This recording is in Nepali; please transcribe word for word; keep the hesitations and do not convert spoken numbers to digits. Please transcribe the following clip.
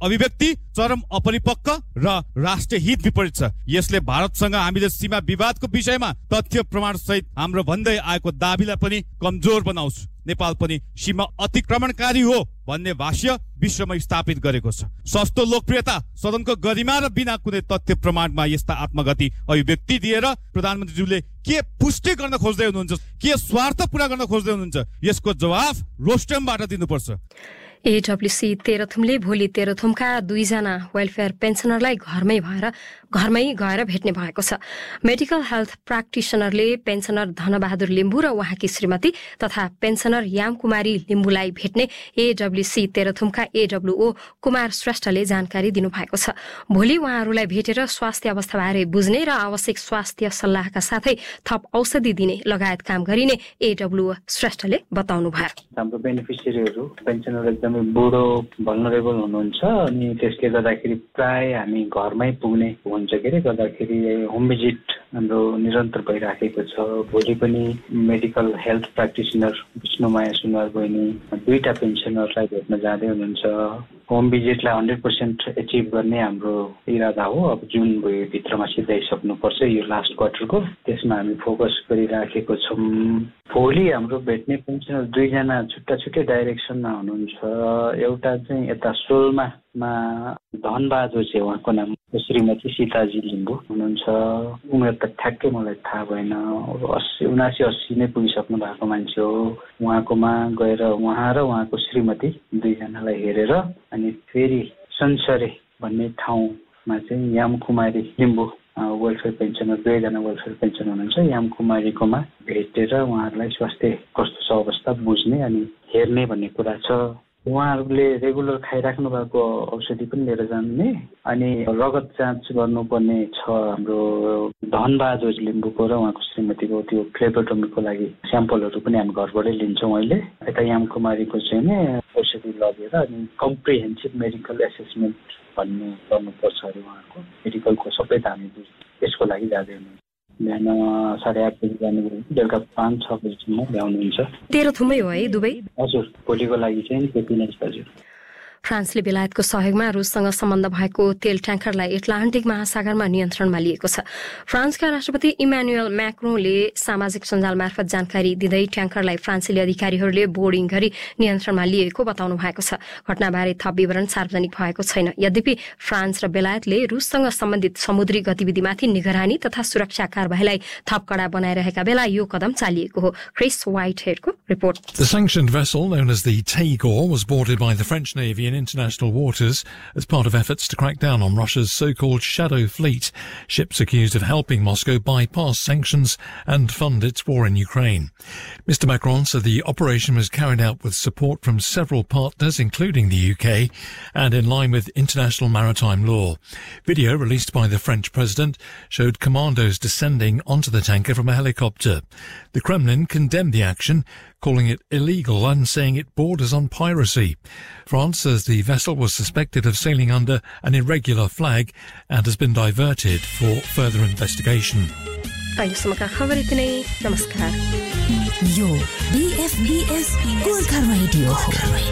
अभिव्यक्ति चरम अपरिपक्व र राष्ट्रिय हित विपरीत छ। यसले भारतसँग हामीले सीमा विवादको विषयमा तथ्य प्रमाण सहित हाम्रो भन्दै आएको दाबीलाई पनि कमजोर बनाउँछ। नेपाल पनि सीमा अतिक्रमणकारी हो भन्ने भाष्य विश्वमा स्थापित गरेको छ। सस्तो लोकप्रियता, सदनको गरिमा र बिना कुनै तथ्य प्रमाणमा यस्ता आत्मघाती अभिव्यक्ति दिएर प्रधानमन्त्रीज्यूले के पुष्टि गर्न खोज्दै हुनुहुन्छ, के स्वार्थ पूरा गर्न खोज्दै हुनुहुन्छ, यसको जवाफ रोस्टमबाट दिनुपर्छ। एडब्ल्युसी तेह्रथुमले भोलि तेह्रथुमका दुईजना वेलफेयर पेन्सनरलाई घरमै भएर घरमै गएर भेट्ने भएको छ। Medical health प्र्याक्टिसनरले pensioner Dhanbahadur Limbu र उहाँकी श्रीमती तथा पेन्सनर यामकुमारी लिम्बूलाई भेट्ने एडब्ल्युसी तेह्रथुमका एडब्ल्युओ कुमार श्रेष्ठले जानकारी दिनुभएको छ। भोलि उहाँहरूलाई भेटेर स्वास्थ्य अवस्थाबारे बुझ्ने र आवश्यक स्वास्थ्य सल्लाहका साथै थप औषधि दिने लगायत काम गरिने एडब्ल्युओ श्रेष्ठले बताउनुभयो। हाम्रो बेनिफिसियरीहरू पेन्सनर एकदमै बुढो भल्नरेबल हुनुहुन्छ अनि त्यसले गर्दाखेरि प्राय हामी घरमै पुग्ने हुन्छ के अरे गर्दाखेरि होम भिजिट हाम्रो निरन्तर भइराखेको छ। भोलि पनि medical health practitioner Bishnumaya Sunuwar बहिनी दुईटा पेन्सनरलाई भेट्न जाँदै हुनुहुन्छ। होम भिजिटलाई हन्ड्रेड पर्सेन्ट एचिभ गर्ने हाम्रो इरादा हो। अब जुन भित्रमा सिधाइसक्नुपर्छ यो लास्ट क्वार्टरको, त्यसमा हामी फोकस गरिराखेको छौँ। भोलि हाम्रो भेट्ने पेन्सनर दुईजना छुट्टा छुट्टै डाइरेक्सनमा हुनुहुन्छ। एउटा चाहिँ यता सोलमामा धनबहादुर चाहिँ उहाँको नाम श्रीमती सीताजी लिम्बू हुनुहुन्छ। उमेर त ठ्याक्कै मलाई थाहा भएन, अस्सी उनासी अस्सी नै पुगिसक्नु भएको मान्छे हो। उहाँकोमा गएर उहाँ र उहाँको श्रीमती दुईजनालाई हेरेर अनि फेरि सन्सरे भन्ने ठाउँमा चाहिँ यामकुमारी लिम्बू वेलफेयर पेन्सनर दुईजना वेलफेयर पेन्सन हुनुहुन्छ। यामकुमारीकोमा भेटेर उहाँहरूलाई स्वास्थ्य कस्तो छ अवस्था बुझ्ने अनि हेर्ने भन्ने कुरा छ। उहाँहरूले रेगुलर खाइराख्नु भएको औषधि पनि लिएर जाने अनि रगत जाँच गर्नुपर्ने छ। हाम्रो धनबहादुर लिम्बूको र उहाँको श्रीमतीको त्यो फ्लेबोटोमीको लागि स्याम्पलहरू पनि हामी घरबाटै लिन्छौँ अहिले। यता यामकुमारीको चाहिँ नै औषधि लगेर अनि कम्प्रिहेन्सिभ मेडिकल एसेसमेन्ट भन्ने गर्नुपर्छ अरे उहाँको मेडिकलको सबै त हामी त्यसको लागि जाँदै हुनुहुन्छ। बिहान साढे आठ बजी जानुभयो, बेलुका पाँच छ बजीसम्म ल्याउनुहुन्छ। तेह्रथुमै हो है दुवै? हजुर, भोलिको लागि चाहिँ त्यति नै छ। हजुर। फ्रान्सले बेलायतको सहयोगमा रुससँग सम्बन्ध भएको तेल ट्याङ्करलाई एटलान्टिक महासागरमा नियन्त्रणमा लिएको छ। फ्रान्सका राष्ट्रपति इमानुएल म्याक्रोनले सामाजिक सञ्जाल मार्फत जानकारी दिँदै ट्याङ्करलाई फ्रान्सेली अधिकारीहरूले बोर्डिङ गरी नियन्त्रणमा लिएको बताउनु भएको छ। घटनाबारे थप विवरण सार्वजनिक भएको छैन। यद्यपि फ्रान्स र बेलायतले रुससँग सम्बन्धित समुद्री गतिविधिमाथि निगरानी तथा सुरक्षा कारबाहीलाई थप कडा बनाइरहेका बेला यो कदम चालिएको हो। Chris व्हाइटहेडको report. The sanctioned vessel known as the Taygor was boarded by the French Navy in international waters as part of efforts to crack down on Russia's so-called shadow fleet, ships accused of helping Moscow bypass sanctions and fund its war in Ukraine. Mister Macron said the operation was carried out with support from several partners, including the U K, and in line with international maritime law. Video released by the French president showed commandos descending onto the tanker from a helicopter. The Kremlin condemned the action, calling it illegal and saying it borders on piracy. France says the vessel was suspected of sailing under an irregular flag and has been diverted for further investigation. अहिलेसम्मका खबर यति नै। नमस्कार। यो बीएफबीएस गोर्खा रेडियो हो।